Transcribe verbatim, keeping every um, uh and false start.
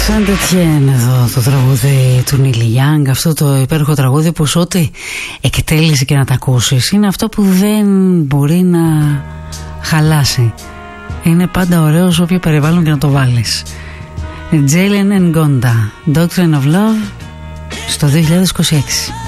Σαντετιέν εδώ το τραγούδι του Νίλ Γιάνγκ, αυτό το υπέροχο τραγούδι που ό,τι εκτέλεσε και να τα ακούσεις είναι αυτό που δεν μπορεί να χαλάσει. Είναι πάντα ωραίο σε όποιο περιβάλλον και να το βάλεις. Jalen and Gonda, Doctrine of Love, στο δύο χιλιάδες είκοσι έξι.